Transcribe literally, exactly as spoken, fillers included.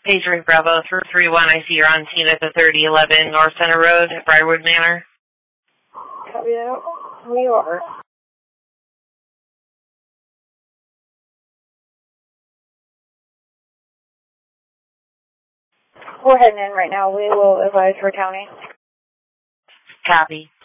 Pagering Bravo three three one, I see you're on scene at the thirty eleven North Center Road at Briarwood Manor. Copy that. We are. We're heading in right now. We will advise for county. Copy.